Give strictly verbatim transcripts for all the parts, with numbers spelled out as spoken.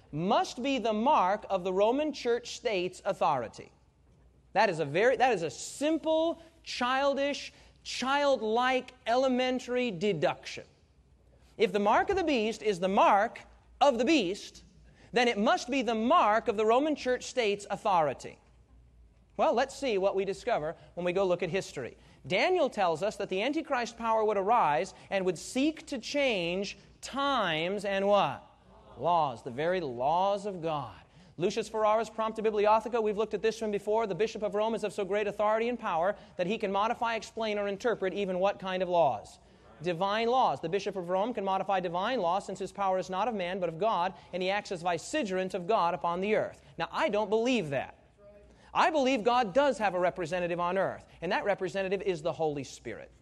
must be the mark of the Roman Church state's authority. That is a very, that is a simple, childish, childlike, elementary deduction. If the mark of the beast is the mark of the beast, then it must be the mark of the Roman Church state's authority. Well, let's see what we discover when we go look at history. Daniel tells us that the Antichrist power would arise and would seek to change times and what? Laws, the very laws of God. Lucius Ferrara's Prompta Bibliotheca, we've looked at this one before. The Bishop of Rome is of so great authority and power that he can modify, explain, or interpret even what kind of laws? Divine laws. The Bishop of Rome can modify divine law since his power is not of man but of God, and he acts as vicegerent of God upon the earth. Now, I don't believe that. I believe God does have a representative on earth, and that representative is the Holy Spirit.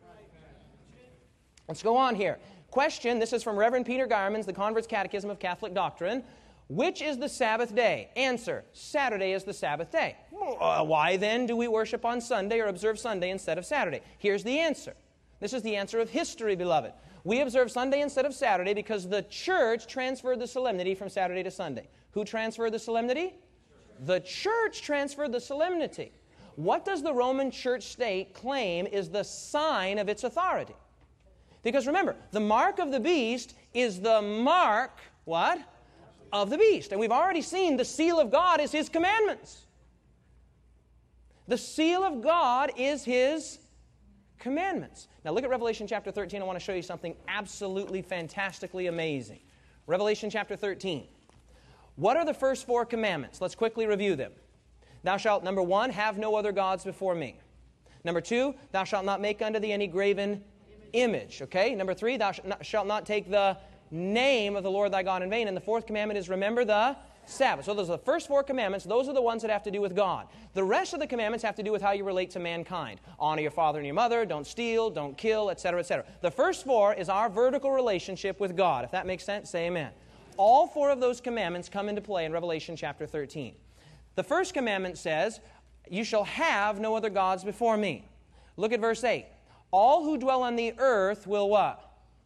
Let's go on here. Question, this is from Reverend Peter Geiermans, The Convert's Catechism of Catholic Doctrine. Which is the Sabbath day? Answer, Saturday is the Sabbath day. Uh, why then do we worship on Sunday or observe Sunday instead of Saturday? Here's the answer. This is the answer of history, beloved. We observe Sunday instead of Saturday because the church transferred the solemnity from Saturday to Sunday. Who transferred the solemnity? The church transferred the solemnity. What does the Roman Church state claim is the sign of its authority? Because remember, the mark of the beast is the mark, what? Of the beast. And we've already seen the seal of God is His commandments. The seal of God is His commandments. Now look at Revelation chapter thirteen. I want to show you something absolutely fantastically amazing. Revelation chapter thirteen. What are the first four commandments? Let's quickly review them. Thou shalt, number one, have no other gods before me. Number two, thou shalt not make unto thee any graven image. Okay? Number three, thou shalt not take the name of the Lord thy God in vain. And the fourth commandment is remember the Sabbath. So those are the first four commandments. Those are the ones that have to do with God. The rest of the commandments have to do with how you relate to mankind. Honor your father and your mother, don't steal, don't kill, et cetera, et cetera. The first four is our vertical relationship with God. If that makes sense, say amen. All four of those commandments come into play in Revelation chapter thirteen. The first commandment says, you shall have no other gods before me. Look at verse eight. All who dwell on the earth will what?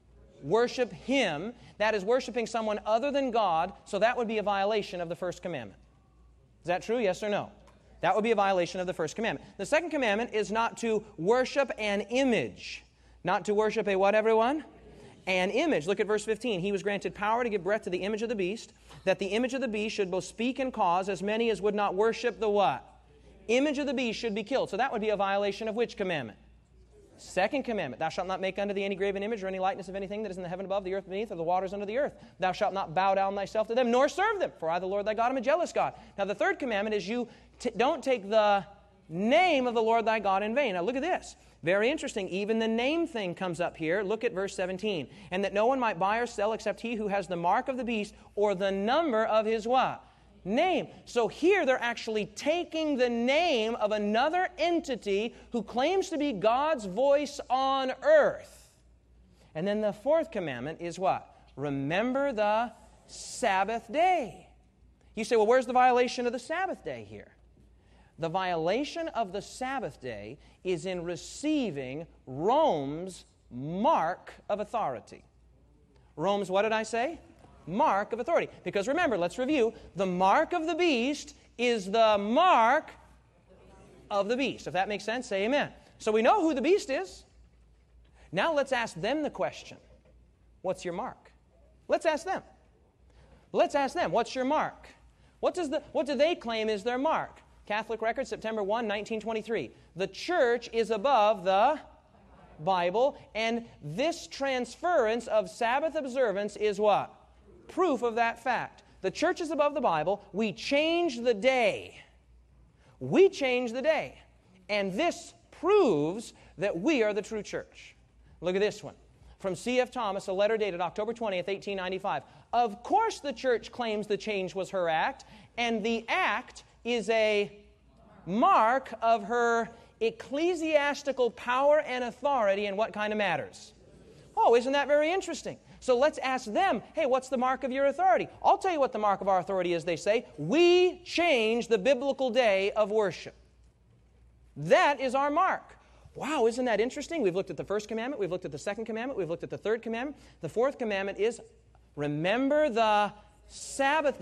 Worship Him. That is worshiping someone other than God, so that would be a violation of the first commandment. Is that true? Yes or no? That would be a violation of the first commandment. The second commandment is not to worship an image. Not to worship a what, everyone? An image. Look at verse fifteen. He was granted power to give breath to the image of the beast, that the image of the beast should both speak and cause as many as would not worship the what? Image of the beast should be killed. So that would be a violation of which commandment? Second commandment. Thou shalt not make unto thee any graven image or any likeness of anything that is in the heaven above, the earth beneath, or the waters under the earth. Thou shalt not bow down thyself to them, nor serve them. For I, the Lord thy God, am a jealous God. Now the third commandment is you t- don't take the name of the Lord thy God in vain. Now look at this. Very interesting. Even the name thing comes up here. Look at verse seventeen. And that no one might buy or sell except he who has the mark of the beast or the number of his what? Name. So here they're actually taking the name of another entity who claims to be God's voice on earth. And then the fourth commandment is what? Remember the Sabbath day. You say, well, where's the violation of the Sabbath day here? The violation of the Sabbath day is in receiving Rome's mark of authority. Rome's, what did I say? Mark of authority. Because remember, let's review, the mark of the beast is the mark of the beast. If that makes sense, say amen. So we know who the beast is. Now let's ask them the question. What's your mark? Let's ask them. Let's ask them, what's your mark? What does the what do they claim is their mark? Catholic Record, September first, nineteen twenty-three. The church is above the Bible, and this transference of Sabbath observance is what? Proof of that fact. The church is above the Bible. We change the day. We change the day. And this proves that we are the true church. Look at this one. From C F Thomas, a letter dated October twentieth, eighteen ninety-five. Of course the church claims the change was her act, and the act is a mark of her ecclesiastical power and authority in what kind of matters? Oh, isn't that very interesting? So let's ask them, hey, what's the mark of your authority? I'll tell you what the mark of our authority is, they say. We change the biblical day of worship. That is our mark. Wow, isn't that interesting? We've looked at the first commandment, we've looked at the second commandment, we've looked at the third commandment. The fourth commandment is remember the Sabbath day.